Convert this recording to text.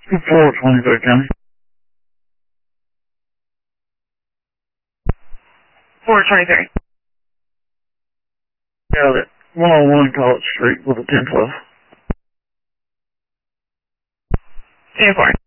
423 County. 423. Got it. 101 College Street with a 1012. Uniform.